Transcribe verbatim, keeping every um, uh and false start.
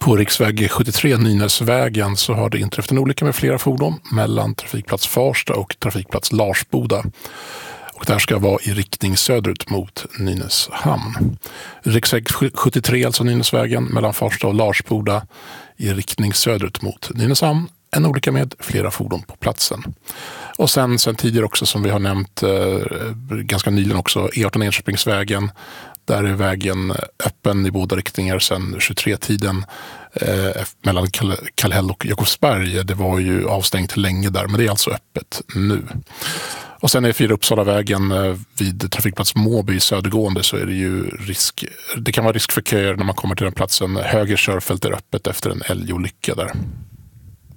På riksväg sjuttiotre Nynäsvägen så har det inträffat en olycka med flera fordon mellan trafikplats Farsta och trafikplats Larsboda. Och det här ska vara i riktning söderut mot Nynäshamn. Riksväg sjuttiotre, alltså Nynäsvägen, mellan Farsta och Larsboda i riktning söderut mot Nynäshamn. En olycka med flera fordon på platsen. Och sen, sen tidigare också, som vi har nämnt eh, ganska nyligen också, E arton Enköpingsvägen. Där är vägen öppen i båda riktningar sedan tjugotre-tiden eh, mellan Kallhäll och Jakobsberg. Det var ju avstängt länge där, men det är alltså öppet nu. Och sen är fyra Uppsalavägen eh, vid trafikplats Måby södergående, så är det ju risk, det kan vara risk för köer när man kommer till den platsen. Höger körfält är öppet efter en älgolycka där.